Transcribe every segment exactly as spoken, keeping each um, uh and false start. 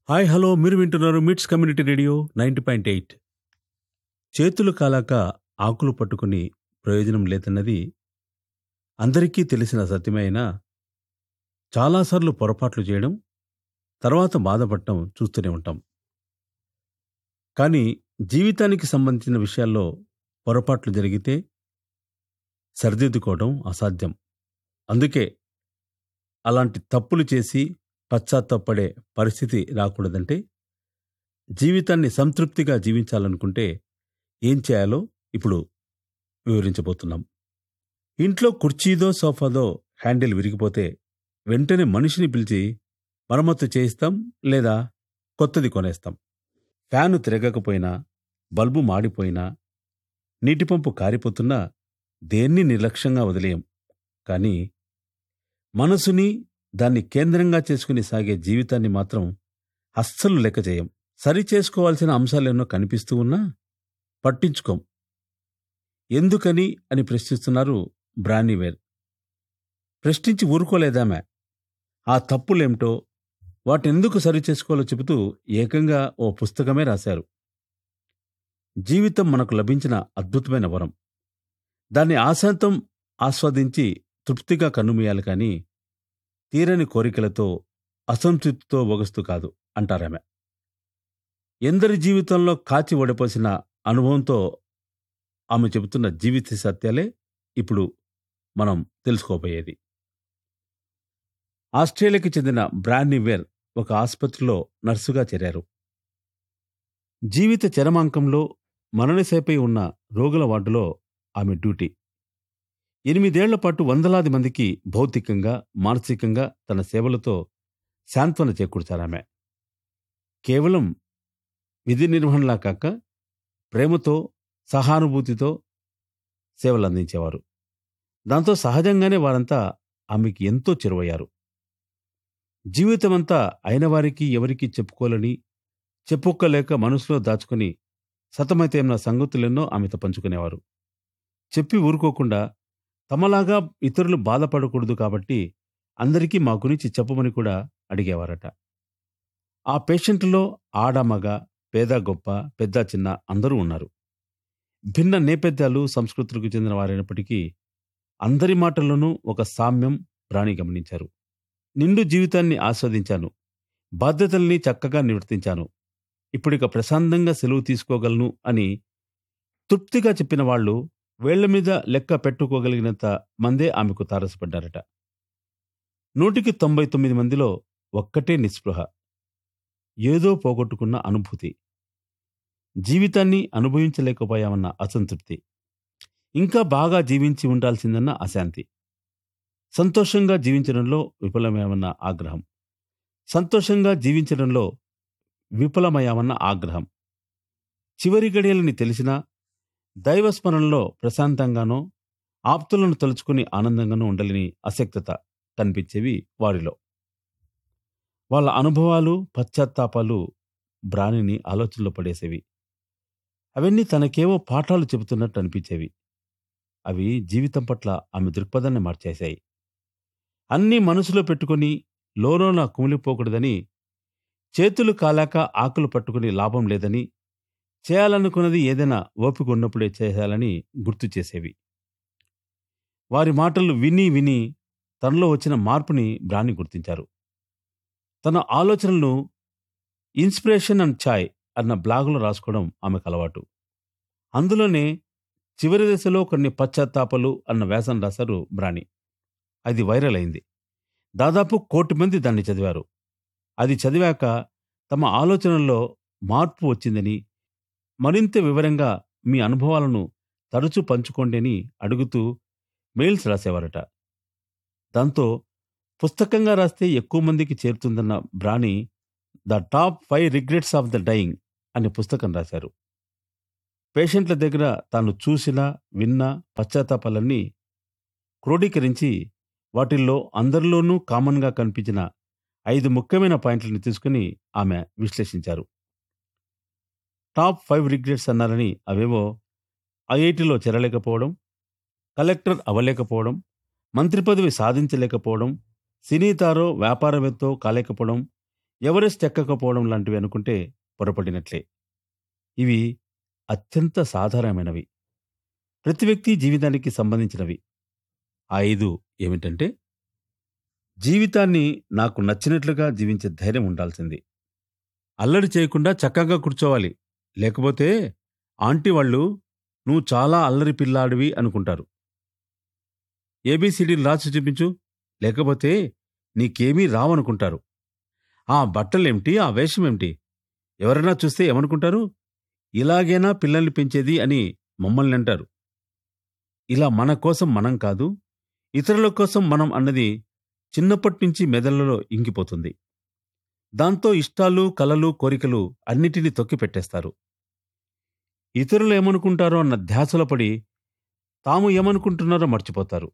Hi hello మీరు వింటున్నారు మిట్స్ community radio ninety point eight. చేతులు కాలాక ఆకులు పట్టుకుని ప్రయోజనం లేదన్నది అందరికీ తెలిసిన సత్యమే అయినా చాలాసార్లు పొరపాట్లు చేయడం, తర్వాత బాధపడటం చూస్తూనే ఉంటాం. కానీ జీవితానికి సంబంధించిన విషయాల్లో పొరపాట్లు జరిగితే సరిదిద్దుకోవడం అసాధ్యం. అందుకే అలాంటి తప్పులు చేసి పశ్చాత్తాపపడే పరిస్థితి రాకూడదంటే, జీవితాన్ని సంతృప్తిగా జీవించాలనుకుంటే ఏం చేయాలో ఇప్పుడు వివరించబోతున్నాం. ఇంట్లో కుర్చీదో సోఫాదో హ్యాండిల్ విరిగిపోతే వెంటనే మనిషిని పిలిచి మరమ్మతు చేయిస్తాం, లేదా కొత్తది కొనేస్తాం. ఫ్యాను తిరగకపోయినా, బల్బు మాడిపోయినా, నీటి పంపు కారిపోతున్నా దేన్ని నిర్లక్ష్యంగా వదిలేయం. కానీ మనసుని దాన్ని కేంద్రంగా చేసుకుని సాగే జీవితాన్ని మాత్రం అస్సలు లెక్క చేయం. సరి చేసుకోవాల్సిన అంశాలెన్నో కనిపిస్తూ ఉన్నా పట్టించుకోం. ఎందుకని అని ప్రశ్నిస్తున్నారు బ్రానీవేర్. ప్రశ్నించి ఊరుకోలేదామె. ఆ తప్పులేమిటో, వాటెందుకు సరి చేసుకోవాలో చెబుతూ ఏకంగా ఓ పుస్తకమే రాశారు. జీవితం మనకు లభించిన అద్భుతమైన వరం. దాన్ని ఆశాంతం ఆస్వాదించి తృప్తిగా కన్నుమూయాలి కానీ తీరని కోరికలతో, అసంతృప్తితో ఒగస్తూ కాదు అంటారామె. ఎందరి జీవితంలో కాచి ఓడిపోసిన అనుభవంతో ఆమె చెబుతున్న జీవిత సత్యాలే ఇప్పుడు మనం తెలుసుకోబోయేది. ఆస్ట్రేలియాకి చెందిన బ్రానీవేర్ ఒక ఆసుపత్రిలో నర్సుగా చేరారు. జీవిత చరమాంకంలో మరణశైపై ఉన్న రోగుల వార్డులో ఆమె డ్యూటీ. ఎనిమిదేళ్ల పాటు వందలాది మందికి భౌతికంగా, మానసికంగా తన సేవలతో శాంత్వన చేకూర్చారామె. కేవలం విధి నిర్వహణలా కాక ప్రేమతో, సహానుభూతితో సేవలందించేవారు. దాంతో సహజంగానే వారంతా ఆమెకి ఎంతో చెరువయ్యారు. జీవితమంతా అయిన వారికి ఎవరికీ చెప్పుకోలేని, చెప్పుకోలేక మనసులో దాచుకుని సతమతమైన సంగతులెన్నో ఆమెతో పంచుకునేవారు. చెప్పి ఊరుకోకుండా తమలాగా ఇతరులు బాధపడకూడదు కాబట్టి అందరికీ మా గురించి చెప్పమని కూడా అడిగేవారట. ఆ పేషెంట్లో ఆడ మగ, పేద గొప్ప, పెద్ద చిన్న అందరూ ఉన్నారు. భిన్న నేపథ్యాలు, సంస్కృతులకు చెందిన వారైనప్పటికీ అందరి మాటల్లోనూ ఒక సామ్యం ప్రాణి గమనించారు. నిండు జీవితాన్ని ఆస్వాదించాను, బాధ్యతల్ని చక్కగా నిర్వర్తించాను, ఇప్పుడిక ప్రశాంతంగా సెలవు తీసుకోగలను అని తృప్తిగా చెప్పిన వాళ్లు వేళ్ల మీద లెక్క పెట్టుకోగలిగినంత మందే ఆమెకు తారసపడ్డారట. నూటికి తొంభై తొమ్మిది మందిలో ఒక్కటే నిస్పృహ, ఏదో పోగొట్టుకున్న అనుభూతి, జీవితాన్ని అనుభవించలేకపోయామన్న అసంతృప్తి, ఇంకా బాగా జీవించి ఉండాల్సిందన్న అశాంతి, సంతోషంగా జీవించడంలో విఫలమయ్యామన్న ఆగ్రహం, సంతోషంగా జీవించడంలో విఫలమయ్యామన్న ఆగ్రహం, చివరి గడియలని తెలిసినా దైవస్మరణలో ప్రశాంతంగానో, ఆప్తులను తలుచుకుని ఆనందంగానో ఉండలేని అశక్తత కనిపించేవి వారిలో. వాళ్ళ అనుభవాలు, పశ్చాత్తాపాలు బ్రానిని ఆలోచనలో పడేసేవి. అవన్నీ తనకేవో పాఠాలు చెబుతున్నట్టు అనిపించేవి. అవి జీవితం పట్ల ఆమె దృక్పథాన్ని మార్చేశాయి. అన్నీ మనసులో పెట్టుకుని లోలోన కుమిలిపోకూడదని, చేతులు కాలాక ఆకులు పట్టుకుని లాభం లేదని, చేయాలనుకున్నది ఏదైనా ఓపిక ఉన్నప్పుడే చేయాలని గుర్తు చేసేవి. వారి మాటలు విని విని తనలో వచ్చిన మార్పుని బ్రాని గుర్తించారు. తన ఆలోచనలను ఇన్స్పిరేషన్ అండ్ ఛాయ్ అన్న బ్లాగులో రాసుకోవడం ఆమెకు అలవాటు. అందులోనే చివరి దశలో కొన్ని పశ్చాత్తాపాలు అన్న వ్యాసం రాశారు బ్రాని. అది వైరల్ అయింది. దాదాపు కోటి మంది దాన్ని చదివారు. అది చదివాక తమ ఆలోచనల్లో మార్పు వచ్చిందని, మరింత వివరంగా మీ అనుభవాలను తరచూ పంచుకోండి అని అడుగుతూ మెయిల్స్ రాసేవారట. దాంతో పుస్తకంగా రాస్తే ఎక్కువ మందికి చేరుతుందన్న బ్రాని the top five regrets of the dying అనే పుస్తకం రాశారు. పేషెంట్ల దగ్గర తాను చూసిన, విన్న పశ్చాత్తాపాలన్నీ క్రోడీకరించి వాటిల్లో అందరిలోనూ కామన్గా కనిపించిన ఐదు ముఖ్యమైన పాయింట్లను తీసుకుని ఆమె విశ్లేషించారు. టాప్ ఫైవ్ రిగ్రెట్స్ అన్నారని అవేవో ఐఐటిలో చేరలేకపోవడం, కలెక్టర్ అవ్వలేకపోవడం, మంత్రి పదవి సాధించలేకపోవడం, సినీ తారో వ్యాపారవేత్తో కాలేకపోవడం, ఎవరెస్ట్ ఎక్కకపోవడం లాంటివి అనుకుంటే పొరపడినట్లే. ఇవి అత్యంత సాధారణమైనవి. ప్రతి వ్యక్తి జీవితానికి సంబంధించినవి. ఆ ఐదు ఏమిటంటే, జీవితాన్ని నాకు నచ్చినట్లుగా జీవించే ధైర్యం ఉండాల్సింది. అల్లరి చేయకుండా చక్కగా కూర్చోవాలి. లేకపోతే ఆంటీ వాళ్ళు నువ్వు చాలా అల్లరి పిల్లాడివి అనుకుంటారు. ఏబీసీడీలు రాసి చూపించు, లేకపోతే నీకేమీ రావనుకుంటారు. ఆ బట్టలేమిటి, ఆ వేషమేమిటి, ఎవరైనా చూస్తే ఏమనుకుంటారు? ఇలాగేనా పిల్లల్ని పెంచేది అని మమ్మల్ని అంటారు. ఇలా మన కోసం మనం కాదు, ఇతరుల కోసం మనం అన్నది చిన్నప్పటినుంచి మెదళ్లలో ఇంకిపోతుంది. దాంతో ఇష్టాలు, కలలు, కోరికలు అన్నిటినీ తొక్కిపెట్టేస్తారు. ఇతరులు ఏమనుకుంటారో అన్న ధ్యాసలో పడి తాము ఏమనుకుంటున్నారో మర్చిపోతారు.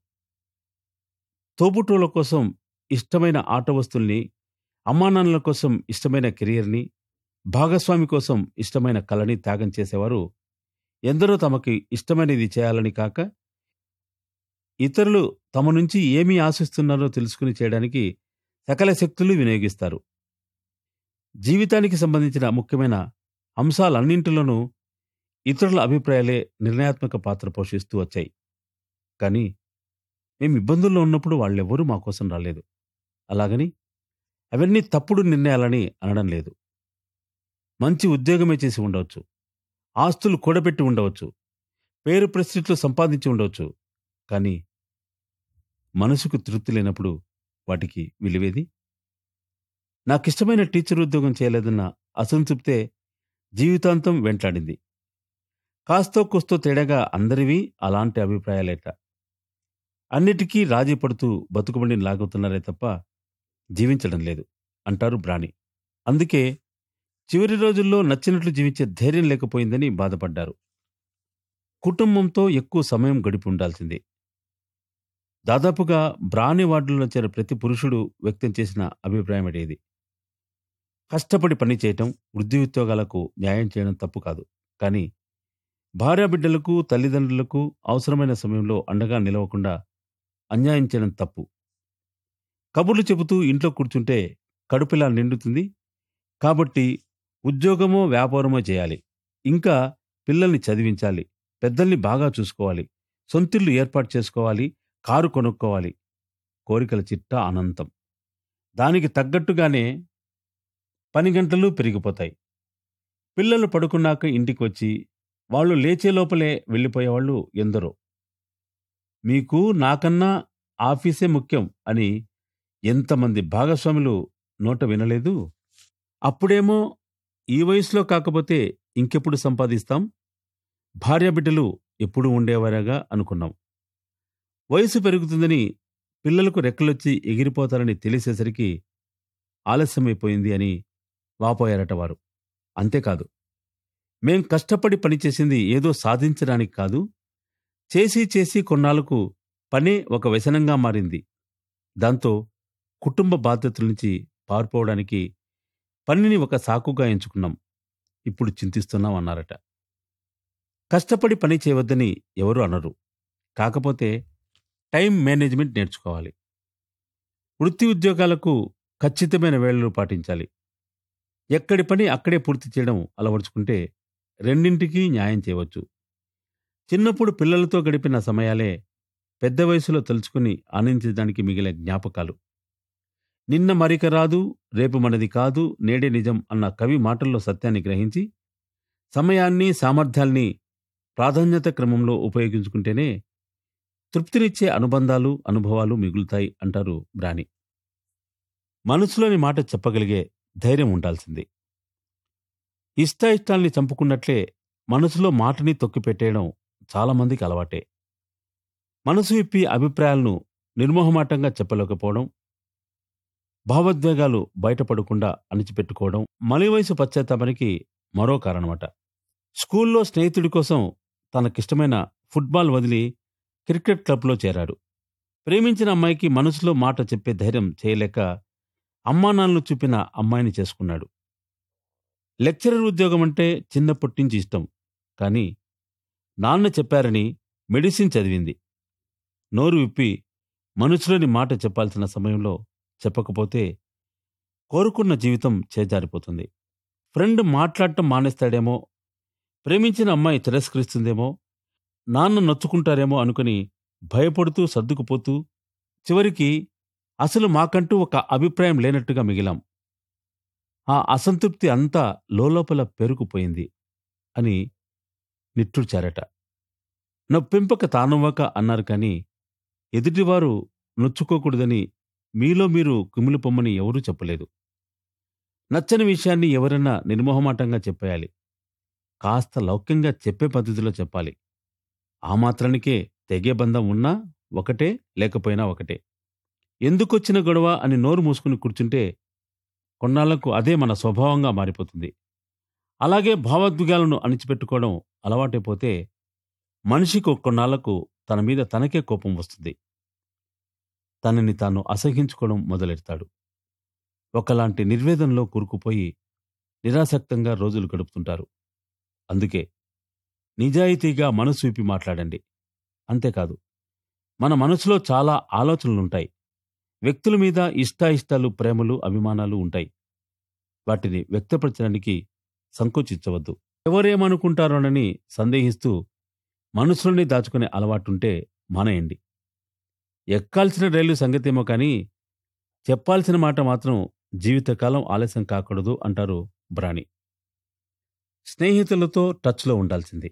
తోబుట్టువుల కోసం ఇష్టమైన ఆట వస్తుల్ని, అమ్మానాన్నల కోసం ఇష్టమైన కెరియర్ని, భాగస్వామి కోసం ఇష్టమైన కళని త్యాగం చేసేవారు ఎందరో తమకి ఇష్టమైనది చేయాలని కాక, ఇతరులు తమ నుంచి ఏమి ఆశిస్తున్నారో తెలుసుకుని చేయడానికి సకల శక్తులు వినియోగిస్తారు. జీవితానికి సంబంధించిన ముఖ్యమైన అంశాలన్నింటిలోనూ ఇతరుల అభిప్రాయాలే నిర్ణయాత్మక పాత్ర పోషిస్తూ వచ్చాయి. కానీ మేము ఇబ్బందుల్లో ఉన్నప్పుడు వాళ్ళెవ్వరూ మా కోసం రాలేదు. అలాగని అవన్నీ తప్పుడు నిర్ణయాలని అనడం లేదు. మంచి ఉద్యోగమే చేసి ఉండవచ్చు, ఆస్తులు కూడబెట్టి ఉండవచ్చు, పేరు ప్రతిష్టలు సంపాదించి ఉండవచ్చు. కానీ మనసుకు తృప్తి లేనప్పుడు వాటికి విలువేది? నాకిష్టమైన టీచర్ ఉద్యోగం చేయలేదన్న అసంతృప్తే జీవితాంతం వెంటాడింది. కాస్తో కూస్తో తేడాగా అందరివి అలాంటి అభిప్రాయాలేట. అన్నిటికీ రాజీ పడుతూ బతుకుబండిని లాగుతున్నారే తప్ప జీవించడం లేదు అంటారు బ్రాని. అందుకే చివరి రోజుల్లో నచ్చినట్లు జీవించే ధైర్యం లేకపోయిందని బాధపడ్డారు. కుటుంబంతో ఎక్కువ సమయం గడిపి ఉండాల్సింది. దాదాపుగా బ్రాని వార్డులో చేరిన ప్రతి పురుషుడు వ్యక్తం చేసిన అభిప్రాయం ఇది. కష్టపడి పని చేయటం, వృద్ధి ఉద్యోగాలకు న్యాయం చేయడం తప్పు కాదు. కానీ భార్యాబిడ్డలకు, తల్లిదండ్రులకు అవసరమైన సమయంలో అండగా నిలవకుండా అన్యాయం చేయడం తప్పు. కబుర్లు చెబుతూ ఇంట్లో కూర్చుంటే కడుపులా నిండుతుంది. కాబట్టి ఉద్యోగమో వ్యాపారమో చేయాలి. ఇంకా పిల్లల్ని చదివించాలి, పెద్దల్ని బాగా చూసుకోవాలి, సొంతిల్లు ఏర్పాటు చేసుకోవాలి, కారు కొనుక్కోవాలి. కోరికల చిట్టా అనంతం. దానికి తగ్గట్టుగానే పని గంటలు పెరిగిపోతాయి. పిల్లలు పడుకున్నాక ఇంటికి వచ్చి వాళ్ళు లేచే లోపలే వెళ్ళిపోయేవాళ్ళు ఎందరో. మీకు నాకన్నా ఆఫీసే ముఖ్యం అని ఎంతమంది భాగస్వాములు నోట వినలేదు? అప్పుడేమో ఈ వయసులో కాకపోతే ఇంకెప్పుడు సంపాదిస్తాం, భార్యాబిడ్డలు ఎప్పుడు ఉండేవారగా అనుకున్నాం. వయసు పెరుగుతుందని, పిల్లలకు రెక్కలొచ్చి ఎగిరిపోతారని తెలిసేసరికి ఆలస్యమైపోయింది అని వాపోయారట వారు. అంతేకాదు, మేం కష్టపడి పనిచేసింది ఏదో సాధించడానికి కాదు, చేసి చేసి కొన్నాళ్లకు పనే ఒక వ్యసనంగా మారింది. దాంతో కుటుంబ బాధ్యతల నుంచి పారిపోవడానికి పనిని ఒక సాకుగా ఎంచుకున్నాం. ఇప్పుడు చింతిస్తున్నాం అన్నారట. కష్టపడి పని చేయవద్దని ఎవరు అనరు. కాకపోతే టైం మేనేజ్మెంట్ నేర్చుకోవాలి. వృత్తి ఉద్యోగాలకు ఖచ్చితమైన వేళలు పాటించాలి. ఎక్కడి పని అక్కడే పూర్తి చేయడం అలవరుచుకుంటే రెండింటికి న్యాయం చేయవచ్చు. చిన్నప్పుడు పిల్లలతో గడిపిన సమయాలే పెద్ద వయసులో తలుచుకుని ఆనందించడానికి మిగిలే జ్ఞాపకాలు. నిన్న మరిక రాదు, రేపు మనది కాదు, నేడే నిజం అన్న కవి మాటల్లో సత్యాన్ని గ్రహించి సమయాన్ని, సామర్థ్యాల్ని ప్రాధాన్యత క్రమంలో ఉపయోగించుకుంటేనే తృప్తినిచ్చే అనుబంధాలు, అనుభవాలు మిగులుతాయి అంటారు బ్రాని. మనసులోని మాట చెప్పగలిగే ధైర్యం ఉండాల్సింది. ఇష్టాయిష్టాల్ని చంపుకున్నట్లే మనసులో మాటని తొక్కిపెట్టేయడం చాలామందికి అలవాటే. మనసు విప్పి అభిప్రాయాలను నిర్మోహమాటంగా చెప్పలేకపోవడం, భావోద్వేగాలు బయటపడకుండా అణిచిపెట్టుకోవడం మలి వయసు పశ్చాత్తాపానికి మరో కారణమట. స్కూల్లో స్నేహితుడి కోసం తనకిష్టమైన ఫుట్బాల్ వదిలి క్రికెట్ క్లబ్లో చేరాడు. ప్రేమించిన అమ్మాయికి మనసులో మాట చెప్పే ధైర్యం చేయలేక అమ్మానాన్నలు చూపిన అమ్మాయిని చేసుకున్నాడు. లెక్చరర్ ఉద్యోగం అంటే చిన్నప్పటి నుంచి ఇష్టం. కానీ నాన్న చెప్పారని మెడిసిన్ చదివింది. నోరు విప్పి మనసులోని మాట చెప్పాల్సిన సమయంలో చెప్పకపోతే కోరుకున్న జీవితం చేజారిపోతుంది. ఫ్రెండ్ మాట్లాడటం మానేస్తాడేమో, ప్రేమించిన అమ్మాయి తిరస్కరిస్తుందేమో, నాన్న నొచ్చుకుంటారేమో అనుకుని భయపడుతూ సర్దుకుపోతూ చివరికి అసలు మాకంటూ ఒక అభిప్రాయం లేనట్టుగా మిగిలాం. ఆ అసంతృప్తి అంతా లోలోపల పేరుకుపోయింది అని నిట్టూర్చారట. నొప్పింపక తానవ్వక అన్నారు కాని ఎదుటివారు నొచ్చుకోకూడదని మీలో మీరు కుమిలిపొమ్మని ఎవరూ చెప్పలేదు. నచ్చని విషయాన్ని ఎవరైనా నిర్మోహమాటంగా చెప్పేయాలి. కాస్త లౌక్యంగా చెప్పే పద్ధతిలో చెప్పాలి. ఆ మాత్రానికే తెగే బంధం ఉన్నా ఒకటే, లేకపోయినా ఒకటే. ఎందుకొచ్చిన గొడవ అని నోరు మూసుకుని కూర్చుంటే కొన్నాళ్లకు అదే మన స్వభావంగా మారిపోతుంది. అలాగే భావోద్వేగాలను అణిచిపెట్టుకోవడం అలవాటైపోతే మనిషికి కొన్నాళ్లకు తన మీద తనకే కోపం వస్తుంది. తనని తాను అసహించుకోవడం మొదలెడతాడు. ఒకలాంటి నిర్వేదంలో కూరుకుపోయి నిరాసక్తంగా రోజులు గడుపుతుంటారు. అందుకే నిజాయితీగా మనసు విప్పి మాట్లాడండి. అంతేకాదు, మన మనసులో చాలా ఆలోచనలుంటాయి. వ్యక్తుల మీద ఇష్టాయిష్టాలు, ప్రేమలు, అభిమానాలు ఉంటాయి. వాటిని వ్యక్తపరచడానికి సంకోచించవద్దు. ఎవరేమనుకుంటారోనని సందేహిస్తూ మనసులోనే దాచుకునే అలవాటుంటే మానేయండి. ఎక్కాల్సిన రైలు సంగతేమో కానీ చెప్పాల్సిన మాట మాత్రం జీవితకాలం ఆలస్యం కాకూడదు అంటారు బ్రాణి. స్నేహితులతో టచ్లో ఉండాల్సింది.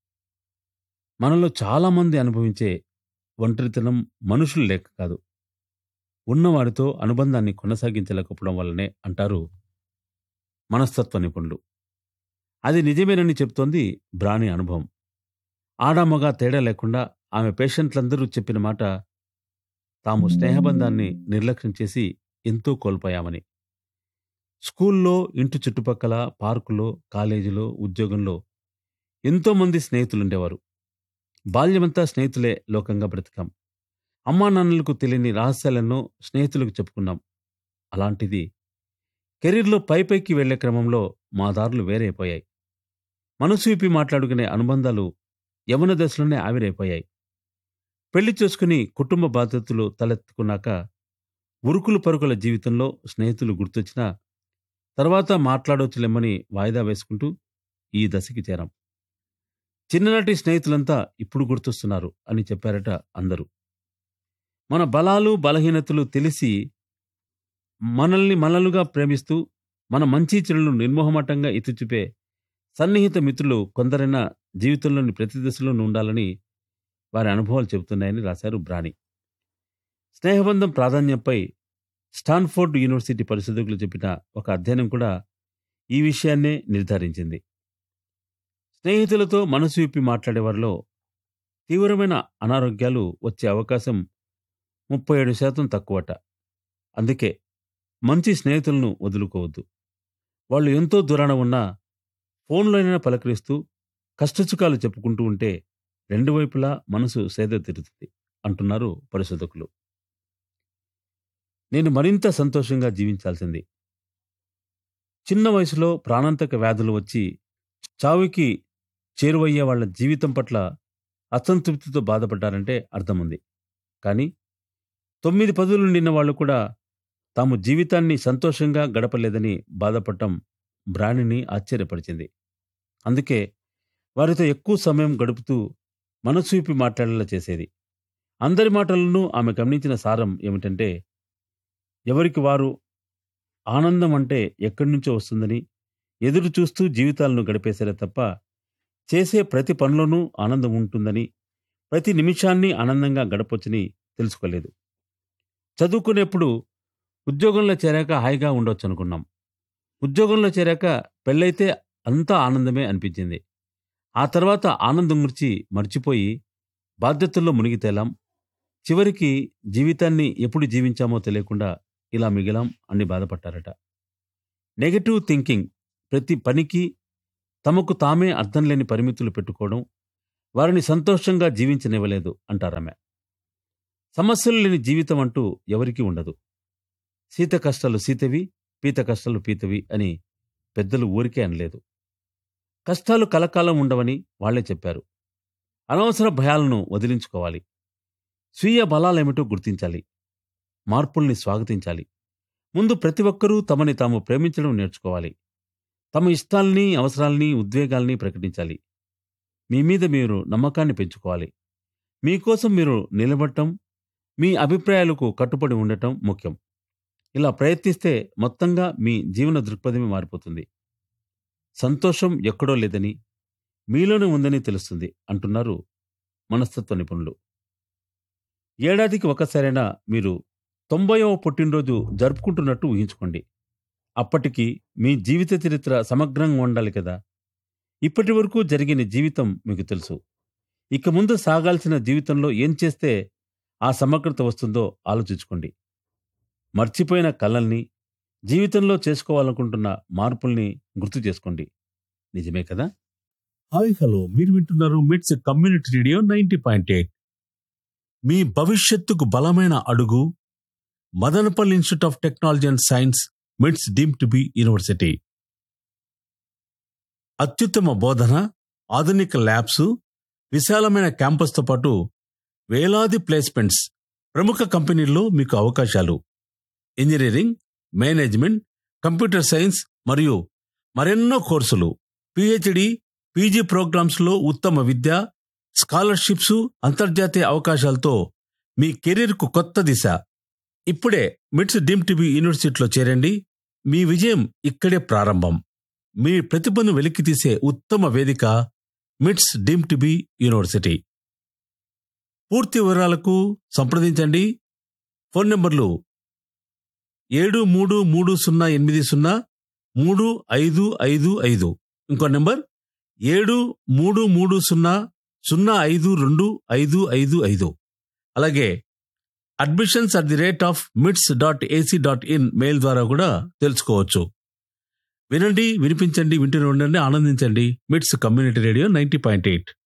మనలో చాలామంది అనుభవించే ఒంటరితనం మనుషులు లేక కాదు, ఉన్నవాడితో అనుబంధాన్ని కొనసాగించలేకపోవడం వల్లనే అంటారు మనస్తత్వ నిపుణులు. అది నిజమేనని చెప్తోంది బ్రాణి అనుభవం. ఆడామగా తేడా లేకుండా ఆమె పేషెంట్లందరూ చెప్పిన మాట తాము స్నేహబంధాన్ని నిర్లక్ష్యం చేసి ఎంతో కోల్పోయామని. స్కూల్లో, ఇంటి చుట్టుపక్కల, పార్కులో, కాలేజీలో, ఉద్యోగంలో ఎంతోమంది స్నేహితులుండేవారు. బాల్యమంతా స్నేహితులే లోకంగా బ్రతికాం. అమ్మా నాన్నలకు తెలియని రహస్యాలెన్నో స్నేహితులకు చెప్పుకున్నాం. అలాంటిది కెరీర్లో పైపైకి వెళ్లే క్రమంలో మా దారులు వేరైపోయాయి. మనసు విప్పి మాట్లాడుకునే అనుబంధాలు యవన దశలోనే ఆవిరైపోయాయి. పెళ్లి చేసుకుని కుటుంబ బాధ్యతలు తలెత్తుకున్నాక ఉరుకులు పరుగుల జీవితంలో స్నేహితులు గుర్తొచ్చినా తర్వాత మాట్లాడొచ్చులెమ్మని వాయిదా వేసుకుంటూ ఈ దశకి చేరాం. చిన్ననాటి స్నేహితులంతా ఇప్పుడు గుర్తొస్తున్నారు అని చెప్పారట అందరూ. మన బలాలు, బలహీనతలు తెలిసి మనల్ని మనలుగా ప్రేమిస్తూ మన మంచి చెడులను నిర్మోహమాటంగా ఎత్తిచూపే సన్నిహిత మిత్రులు కొందరైనా జీవితంలోని ప్రతి దశలోనూ ఉండాలని వారి అనుభవాలు చెబుతున్నాయని రాశారు బ్రాణి. స్నేహబంధం ప్రాధాన్యంపై స్టాన్ఫోర్డ్ యూనివర్సిటీ పరిశోధకులు చెప్పిన ఒక అధ్యయనం కూడా ఈ విషయాన్నే నిర్ధారించింది. స్నేహితులతో మనసు విప్పి మాట్లాడేవారిలో తీవ్రమైన అనారోగ్యాలు వచ్చే అవకాశం ముప్పై ఏడు శాతం తక్కువట. అందుకే మంచి స్నేహితులను వదులుకోవద్దు. వాళ్ళు ఎంతో దూరాన ఉన్నా ఫోన్లోనైనా పలకరిస్తూ కష్టసుఖాలు చెప్పుకుంటూ ఉంటే రెండు వైపులా మనసు సేద తీరుతుంది అంటున్నారు పరిశోధకులు. నేను మరింత సంతోషంగా జీవించాల్సింది. చిన్న వయసులో ప్రాణాంతక వ్యాధులు వచ్చి చావుకి చేరువయ్యే వాళ్ల జీవితం పట్ల అసంతృప్తితో బాధపడ్డారంటే అర్థముంది. కానీ తొమ్మిది పదులు నిన్న వాళ్ళు కూడా తాము జీవితాన్ని సంతోషంగా గడపలేదని బాధపడటం బ్రాణిని ఆశ్చర్యపరిచింది. అందుకే వారితో ఎక్కువ సమయం గడుపుతూ మనసు విప్పి మాట్లాడేలా చేసేది. అందరి మాటలను ఆమె గమనించిన సారం ఏమిటంటే, ఎవరికి వారు ఆనందం అంటే ఎక్కడి నుంచో వస్తుందని ఎదురు చూస్తూ జీవితాలను గడిపేశారే తప్ప చేసే ప్రతి పనిలోనూ ఆనందం ఉంటుందని, ప్రతి నిమిషాన్ని ఆనందంగా గడపొచ్చని తెలుసుకోలేదు. చదువుకునేప్పుడు ఉద్యోగంలో చేరాక హాయిగా ఉండొచ్చు అనుకున్నాం. ఉద్యోగంలో చేరాక పెళ్ళైతే అంతా ఆనందమే అనిపించింది. ఆ తర్వాత ఆనందం గురించి మర్చిపోయి బాధ్యతల్లో మునిగి తేలాం. చివరికి జీవితాన్ని ఎప్పుడు జీవించామో తెలియకుండా ఇలా మిగిలాం అని బాధపడ్డారట. నెగటివ్ థింకింగ్ ప్రతి పనికి తమకు తామే అర్థం లేని పరిమితులు పెట్టుకోవడం వారిని సంతోషంగా జీవించనివ్వలేదు అంటారామె. సమస్యలు లేని జీవితం అంటూ ఎవరికీ ఉండదు. సీత కష్టాలు సీతవి, పీత కష్టాలు పీతవి అని పెద్దలు ఊరికే అనలేదు. కష్టాలు కలకాలం ఉండవని వాళ్లే చెప్పారు. అనవసర భయాలను వదిలించుకోవాలి. స్వీయ బలాలేమిటో గుర్తించాలి. మార్పుల్ని స్వాగతించాలి. ముందు ప్రతి ఒక్కరూ తమని తాము ప్రేమించడం నేర్చుకోవాలి. తమ ఇష్టాల్ని, అవసరాల్ని, ఉద్వేగాల్ని ప్రకటించాలి. మీ మీద మీరు నమ్మకాన్ని పెంచుకోవాలి. మీకోసం మీరు నిలబడటం, మీ అభిప్రాయాలకు కట్టుబడి ఉండటం ముఖ్యం. ఇలా ప్రయత్నిస్తే మొత్తంగా మీ జీవన దృక్పథమే మారిపోతుంది. సంతోషం ఎక్కడో లేదని, మీలోనే ఉందని తెలుస్తుంది అంటున్నారు మనస్తత్వ నిపుణులు. ఏడాదికి ఒకసారైనా మీరు తొంభైవ పుట్టినరోజు జరుపుకుంటున్నట్టు ఊహించుకోండి. అప్పటికి మీ జీవిత చరిత్ర సమగ్రంగా ఉండాలి కదా. ఇప్పటి వరకు జరిగిన జీవితం మీకు తెలుసు. ఇక ముందు సాగాల్సిన జీవితంలో ఏం చేస్తే ఆ సమగ్రత వస్తుందో ఆలోచించుకోండి. మర్చిపోయిన కలల్ని, జీవితంలో చేసుకోవాలనుకుంటున్న మార్పుల్ని గుర్తు చేసుకోండి. నిజమే కదా. హాయ్ హలో, మీరు వింటున్నారు మిట్స్ community radio ninety point eight. మీ భవిష్యత్తుకు బలమైన అడుగు Madanapalle institute of technology and science, మిట్స్ డీమ్డ్ టు బి యూనివర్సిటీ. అత్యుత్తమ బోధన, ఆధునిక ల్యాబ్స్, విశాలమైన క్యాంపస్తో పాటు వేలాది ప్లేస్మెంట్స్, ప్రముఖ కంపెనీల్లో మీకు అవకాశాలు. ఇంజనీరింగ్, మేనేజ్మెంట్, కంప్యూటర్ సైన్స్ మరియు మరెన్నో కోర్సులు, పిహెచ్డి, పీజీ ప్రోగ్రామ్స్లో ఉత్తమ విద్య, స్కాలర్షిప్స్, అంతర్జాతీయ అవకాశాలతో మీ కెరీర్కు కొత్త దిశ. ఇప్పుడే మిట్స్ డీమ్డ్ టు బి యూనివర్సిటీలో చేరండి. మీ విజయం ఇక్కడే ప్రారంభం. మీ ప్రతిభను వెలికితీసే ఉత్తమ వేదిక మిట్స్ డీమ్డ్ టు బి యూనివర్సిటీ. పూర్తి వివరాలకు సంప్రదించండి. ఫోన్ నంబర్లు ఏడు మూడు మూడు సున్నా ఎనిమిది సున్నా మూడు ఐదు ఐదు ఐదు. ఇంకో నెంబర్ ఏడు మూడు మూడు సున్నా సున్నా ఐదు రెండు ఐదు ఐదు ఐదు. అలాగే admissions at the rate of మిట్స్ dot AC dot in mail ద్వారా కూడా తెలుసుకోవచ్చు. వినండి, వినిపించండి, వింటూనే ఉండండి, ఆనందించండి. మిట్స్ community radio ninety point eight.